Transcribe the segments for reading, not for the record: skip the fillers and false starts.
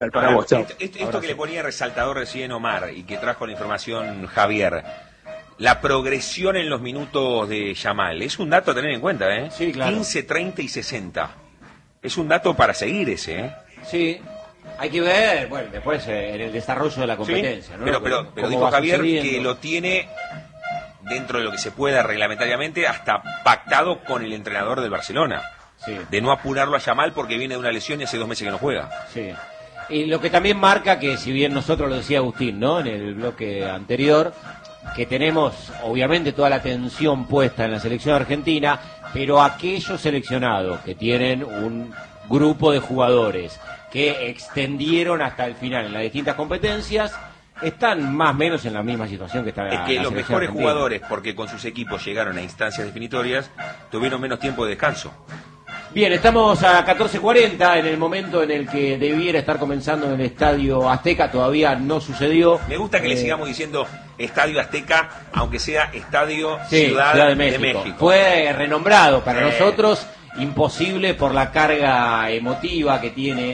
Para vos, chao. Esto que le ponía resaltador recién Omar y que trajo la información Javier, la progresión en los minutos de Yamal, es un dato a tener en cuenta, ¿eh? Sí, claro. 15, 30 y 60. Es un dato para seguir ese, ¿eh? Sí. Hay que ver, bueno, después en el desarrollo de la competencia, sí, ¿no? Pero Cómo dijo va Javier sucediendo. que lo tiene dentro de lo que se pueda reglamentariamente hasta pactado con el entrenador del Barcelona. Sí. De no apurarlo a Yamal porque viene de una lesión y hace 2 meses que no juega. Sí. Y lo que también marca que, si bien nosotros lo decía Agustín, ¿no? En el bloque anterior, que tenemos obviamente toda la atención puesta en la selección argentina, pero aquellos seleccionados que tienen un grupo de jugadores que extendieron hasta el final en las distintas competencias, están más o menos en la misma situación que está Es que la los selección mejores argentina. jugadores, porque con sus equipos llegaron a instancias definitorias, tuvieron menos tiempo de descanso. Bien, estamos a 14:40 en el momento en el que debiera estar comenzando en el Estadio Azteca, todavía no sucedió. Me gusta que le sigamos diciendo Estadio Azteca, aunque sea Estadio Sí, Ciudad de México. Fue renombrado para nosotros, imposible por la carga emotiva que tiene,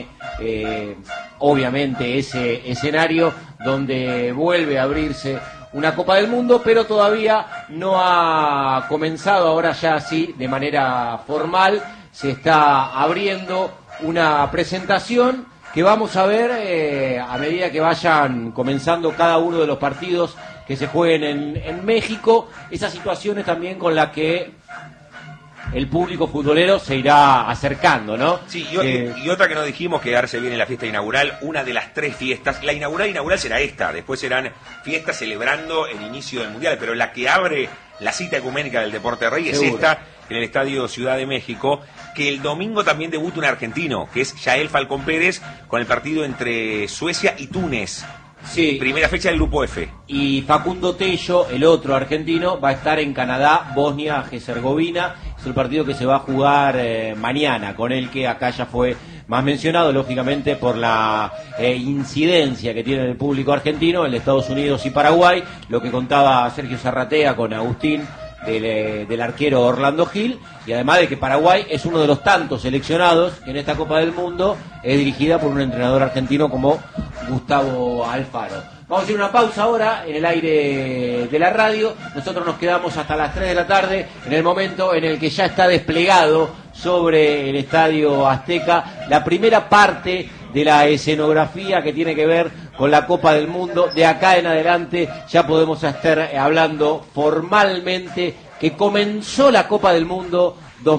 obviamente, ese escenario donde vuelve a abrirse una Copa del Mundo, pero todavía no ha comenzado, ahora ya sí, de manera formal, se está abriendo una presentación que vamos a ver a medida que vayan comenzando cada uno de los partidos que se jueguen en México, esas situaciones también con las que el público futbolero se irá acercando, ¿no? Sí, y otra que no dijimos, que ahora se viene la fiesta inaugural, una de las 3 fiestas. La inaugural será esta, después serán fiestas celebrando el inicio del Mundial, pero la que abre la cita ecuménica del Deporte Rey es esta, en el Estadio Ciudad de México, que el domingo también debuta un argentino, que es Yael Falcón Pérez, con el partido entre Suecia y Túnez. Sí. Primera fecha del Grupo F. Y Facundo Tello, el otro argentino, va a estar en Canadá, Bosnia-Herzegovina. Es el partido que se va a jugar mañana, con el que acá ya fue más mencionado, lógicamente, por la incidencia que tiene el público argentino en Estados Unidos y Paraguay. Lo que contaba Sergio Zarratea con Agustín del arquero Orlando Gil, y además de que Paraguay es uno de los tantos seleccionados que en esta Copa del Mundo es dirigida por un entrenador argentino como Gustavo Alfaro. Vamos a hacer una pausa ahora en el aire de la radio. Nosotros nos quedamos hasta las 3 de la tarde, en el momento en el que ya está desplegado sobre el Estadio Azteca la primera parte de la escenografía que tiene que ver con la Copa del Mundo. De acá en adelante ya podemos estar hablando formalmente que comenzó la Copa del Mundo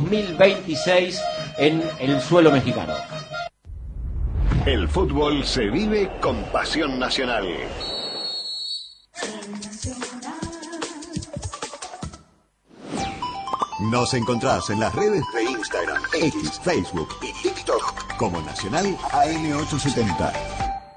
2026 en el suelo mexicano. El fútbol se vive con pasión nacional. Nos encontrás en las redes de Instagram, X, Facebook y TikTok como Nacional AM870.